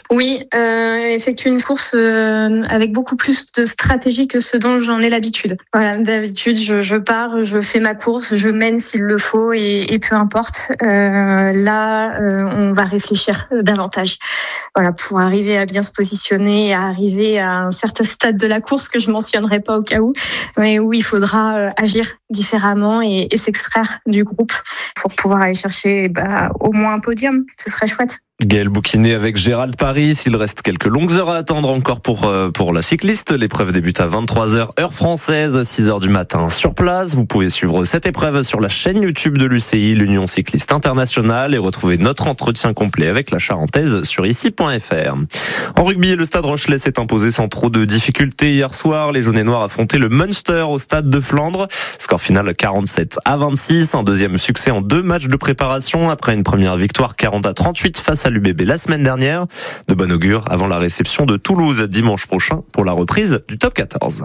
Oui, effectuer une course avec beaucoup plus de stratégie que ce dont j'en ai l'habitude. Voilà, d'habitude, je pars, je fais ma course, je mène s'il le faut et peu importe. Là, on va réfléchir davantage. Voilà, pour arriver à bien se positionner, à arriver à un certain stade de la course que je mentionnerai pas au cas où, mais où il faudra agir différemment et s'extraire du groupe pour pouvoir aller chercher au moins un podium. Ce serait chouette. Gaël Bouquinet avec Gérald Paris. Il reste quelques longues heures à attendre encore pour la cycliste. L'épreuve débute à 23h heure française, 6h du matin sur place. Vous pouvez suivre cette épreuve sur la chaîne YouTube de l'UCI, l'Union Cycliste Internationale, et retrouver notre entretien complet avec la Charentaise sur ici.fr. En rugby, le Stade Rochelais s'est imposé sans trop de difficultés hier soir. Les jaunes et noirs affrontaient le Munster au Stade de Flandre. Score final 47-26. Un deuxième succès en 2 matchs de préparation après une première victoire 40-38 face à l'UBB la semaine dernière. De bon augure avant la réception de Toulouse dimanche prochain pour la reprise du top 14.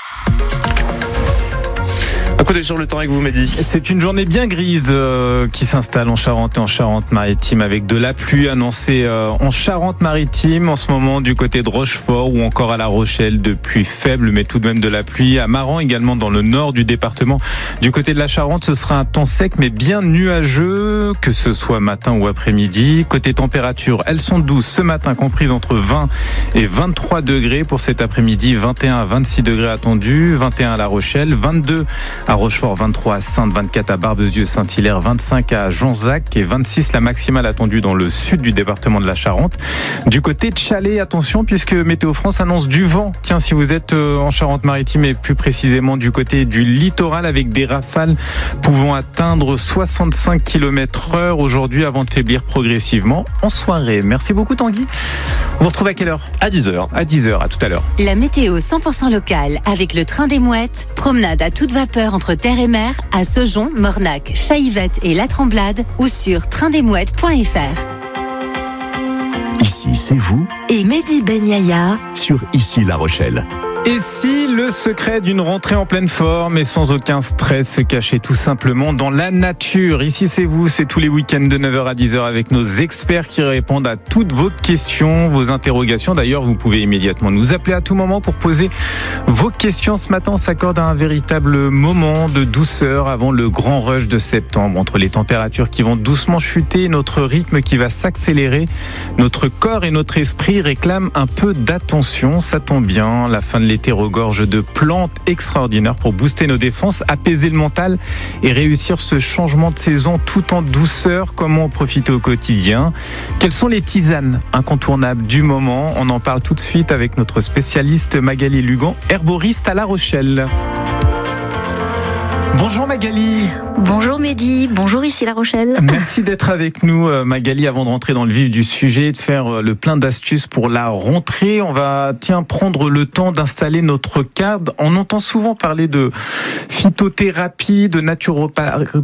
Un coup d'œil sur le temps avec vous, Mehdi. C'est une journée bien grise qui s'installe en Charente et en Charente-Maritime, avec de la pluie annoncée en Charente-Maritime en ce moment du côté de Rochefort ou encore à La Rochelle, de pluie faible mais tout de même de la pluie. À Maran également dans le nord du département. Du côté de la Charente, ce sera un temps sec mais bien nuageux, que ce soit matin ou après-midi. Côté température, elles sont douces ce matin, comprises entre 20 et 23 degrés. Pour cet après-midi, 21 à 26 degrés attendus, 21 à La Rochelle, 22 à Rochefort, 23 à Saintes, 24 à Barbezieux-Saint-Hilaire, 25 à Jonzac et 26 la maximale attendue dans le sud du département de la Charente. Du côté de Chalais, attention puisque Météo France annonce du vent. Tiens, si vous êtes en Charente-Maritime et plus précisément du côté du littoral, avec des rafales pouvant atteindre 65 km/h aujourd'hui avant de faiblir progressivement en soirée. Merci beaucoup Tanguy. On vous retrouve à quelle heure ? À 10h. À 10h, à tout à l'heure. La météo 100% locale avec le train des Mouettes. Promenade à toute vapeur entre terre et mer à Saujon, Mornac, Chaillevette et La Tremblade ou sur traindesmouettes.fr. Ici, c'est vous Et Mehdi Ben Yahya sur Ici La Rochelle. Et si le secret d'une rentrée en pleine forme et sans aucun stress se cachait tout simplement dans la nature ? Ici c'est vous, c'est tous les week-ends de 9h à 10h avec nos experts qui répondent à toutes vos questions, vos interrogations. D'ailleurs, vous pouvez immédiatement nous appeler à tout moment pour poser vos questions. Ce matin, on s'accorde à un véritable moment de douceur avant le grand rush de septembre. Entre les températures qui vont doucement chuter, notre rythme qui va s'accélérer, notre corps et notre esprit réclament un peu d'attention. Ça tombe bien, la fin de l'été regorge de plantes extraordinaires pour booster nos défenses, apaiser le mental et réussir ce changement de saison tout en douceur. Comment en profiter au quotidien ? Quelles sont les tisanes incontournables du moment ? On en parle tout de suite avec notre spécialiste Magali Lugan, herboriste à La Rochelle. Bonjour Magali. Bonjour Mehdi, bonjour ici La Rochelle. Merci d'être avec nous Magali. Avant de rentrer dans le vif du sujet, de faire le plein d'astuces pour la rentrée, on va prendre le temps d'installer notre cadre. On entend souvent parler de phytothérapie, de naturopathie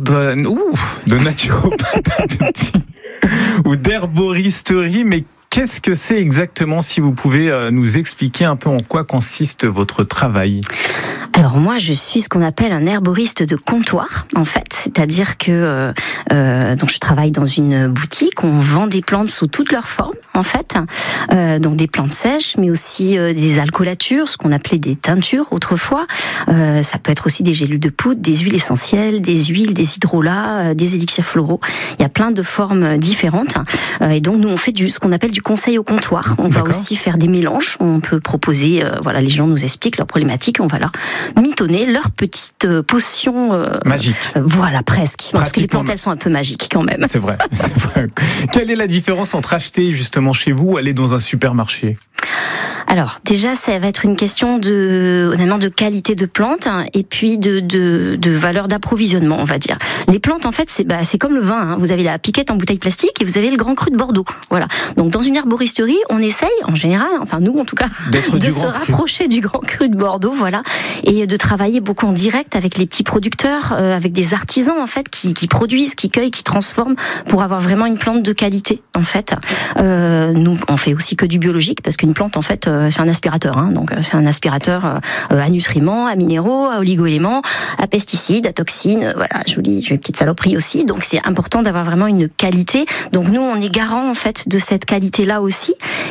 ou d'herboristerie, mais qu'est-ce que c'est exactement, si vous pouvez nous expliquer un peu en quoi consiste votre travail ? Alors moi, je suis ce qu'on appelle un herboriste de comptoir, en fait. C'est-à-dire que donc je travaille dans une boutique. On vend des plantes sous toutes leurs formes, en fait. Donc des plantes sèches, mais aussi des alcoolatures, ce qu'on appelait des teintures autrefois. Ça peut être aussi des gélules de poudre, des huiles essentielles, des huiles, des hydrolats, des élixirs floraux. Il y a plein de formes différentes. Et donc nous, on fait ce qu'on appelle du conseil au comptoir. On va aussi faire des mélanges. On peut proposer, les gens nous expliquent leurs problématiques. On va leur mitonner leur petite potion magique. Voilà, presque. Parce que les plantes, elles sont un peu magiques quand même. C'est vrai. Quelle est la différence entre acheter justement chez vous ou aller dans un supermarché ? Alors, déjà, ça va être une question de qualité de plante et puis de valeur d'approvisionnement, on va dire. Les plantes, en fait, c'est comme le vin. Hein. Vous avez la piquette en bouteille plastique et vous avez le grand cru de Bordeaux. Voilà. Donc, dans une herboristerie, on essaye, en général, enfin nous en tout cas, de se rapprocher du grand cru de Bordeaux, voilà, et de travailler beaucoup en direct avec les petits producteurs, avec des artisans en fait qui produisent, qui cueillent, qui transforment pour avoir vraiment une plante de qualité, en fait. Nous, on fait aussi que du biologique parce qu'une plante, en fait, c'est un aspirateur, hein, donc c'est un aspirateur à nutriments, à minéraux, à oligo-éléments, à pesticides, à toxines. Voilà, je vous dis, j'ai une petite saloperie aussi. Donc c'est important d'avoir vraiment une qualité. Donc nous, on est garant en fait de cette qualité-là aussi.